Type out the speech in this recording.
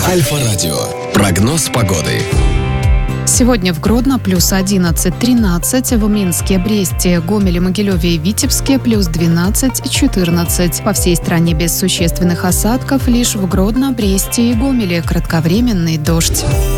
Альфа-радио. Прогноз погоды. Сегодня в Гродно плюс 11-13, в Минске, Бресте, Гомеле, Могилеве и Витебске плюс 12-14. По всей стране без существенных осадков, лишь в Гродно, Бресте и Гомеле кратковременный дождь.